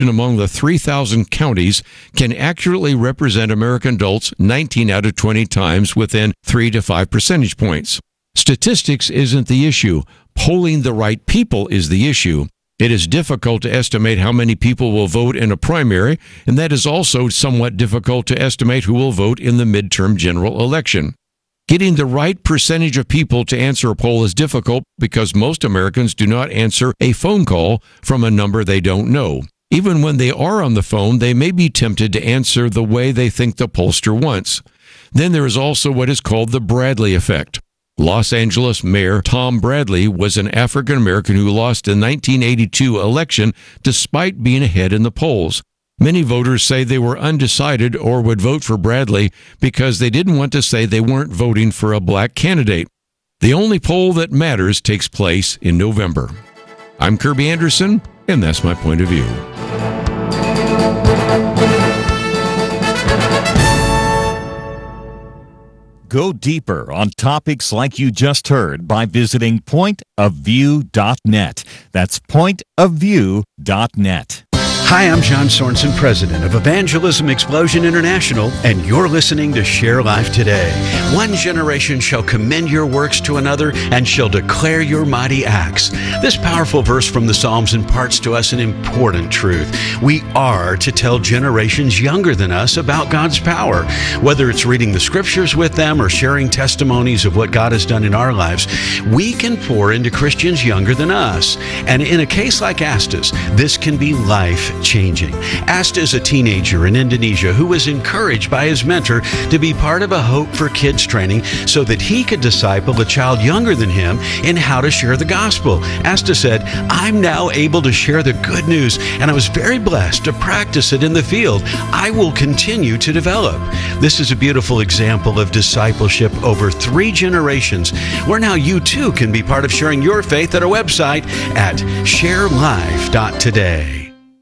among the 3,000 counties can accurately represent American adults 19 out of 20 times within 3 to 5 percentage points. Statistics isn't the issue. Polling the right people is the issue. It is difficult to estimate how many people will vote in a primary, and that is also somewhat difficult to estimate who will vote in the midterm general election. Getting the right percentage of people to answer a poll is difficult because most Americans do not answer a phone call from a number they don't know. Even when they are on the phone, they may be tempted to answer the way they think the pollster wants. Then there is also what is called the Bradley effect. Los Angeles Mayor Tom Bradley was an African American who lost the 1982 election despite being ahead in the polls. Many voters say they were undecided or would vote for Bradley because they didn't want to say they weren't voting for a black candidate. The only poll that matters takes place in November. I'm Kirby Anderson, and that's my point of view. Go deeper on topics like you just heard by visiting pointofview.net. That's pointofview.net. Hi, I'm John Sorensen, president of Evangelism Explosion International, and you're listening to Share Life Today. One generation shall commend your works to another and shall declare your mighty acts. This powerful verse from the Psalms imparts to us an important truth. We are to tell generations younger than us about God's power. Whether it's reading the scriptures with them or sharing testimonies of what God has done in our lives, we can pour into Christians younger than us. And in a case like Asta's, this can be life-changing. Asta is a teenager in Indonesia who was encouraged by his mentor to be part of a Hope for Kids training so that he could disciple a child younger than him in how to share the gospel. Asta said, "I'm now able to share the good news, and I was very blessed to practice it in the field. I will continue to develop." This is a beautiful example of discipleship over 3 generations, where now you too can be part of sharing your faith at our website at sharelife.today.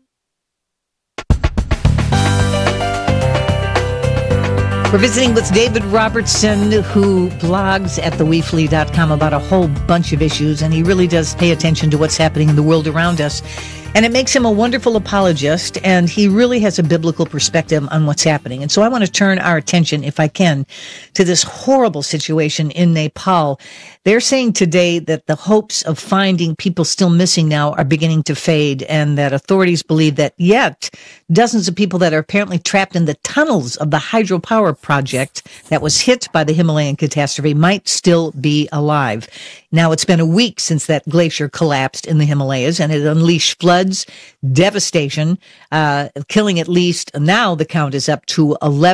We're visiting with David Robertson, who blogs at theweefly.com about a whole bunch of issues, and he really does pay attention to what's happening in the world around us. And it makes him a wonderful apologist, and he really has a biblical perspective on what's happening. And so I want to turn our attention, if I can, to this horrible situation in Nepal. They're saying today that the hopes of finding people still missing now are beginning to fade, and that authorities believe that yet dozens of people that are apparently trapped in the tunnels of the hydropower project that was hit by the Himalayan catastrophe might still be alive. Now, it's been a week since that glacier collapsed in the Himalayas, and it unleashed floods, devastation, killing at least, now the count is up to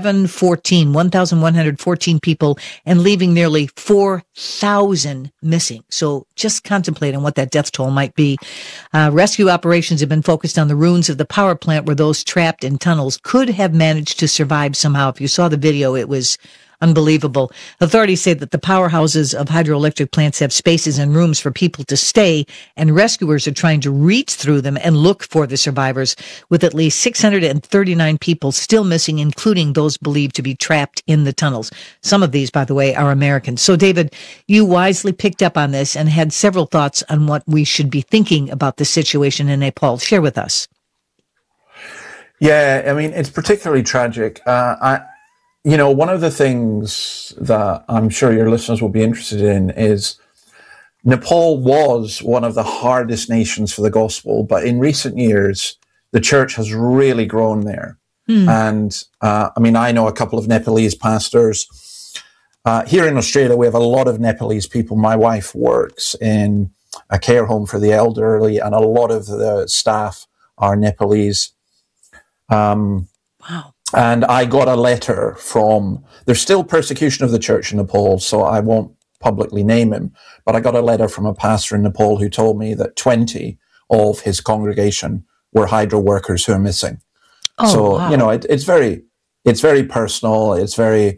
1,114 people, and leaving nearly 4,000 missing. So just contemplating what that death toll might be. Rescue operations have been focused on the ruins of the power plant where those trapped in tunnels could have managed to survive somehow. If you saw the video, it was unbelievable. Authorities say that the powerhouses of hydroelectric plants have spaces and rooms for people to stay, and rescuers are trying to reach through them and look for the survivors, with at least 639 people still missing, including those believed to be trapped in the tunnels. Some of these, by the way, are Americans. So, David, you wisely picked up on this and had several thoughts on what we should be thinking about the situation in Nepal. Share with us. Yeah, I mean, it's particularly tragic. One of the things that I'm sure your listeners will be interested in is Nepal was one of the hardest nations for the gospel, but in recent years, the church has really grown there. And I know a couple of Nepalese pastors. Here in Australia, we have a lot of Nepalese people. My wife works in a care home for the elderly, and a lot of the staff are Nepalese. Wow. And I got a letter there's still persecution of the church in Nepal, so I won't publicly name him, but I got a letter from a pastor in Nepal who told me that 20 of his congregation were hydro workers who are missing. Oh, so, wow. It's very personal. It's very,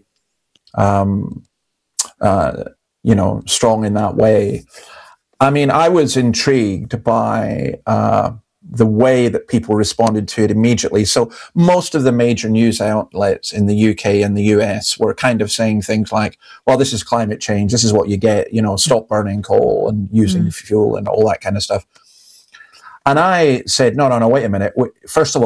strong in that way. I mean, I was intrigued by, the way that people responded to it immediately. So most of the major news outlets in the UK and the US were kind of saying things like, well, this is climate change. This is what you get, stop burning coal and using fuel and all that kind of stuff. And I said, no, wait a minute. First of all,